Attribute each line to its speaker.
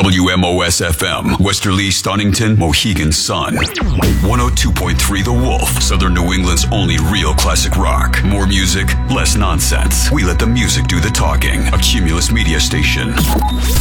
Speaker 1: WMOS FM, Westerly, Stonington, Mohegan Sun. 102.3 The Wolf, Southern New England's only real classic rock. More music, less nonsense. We let the music do the talking. A Cumulus Media Station.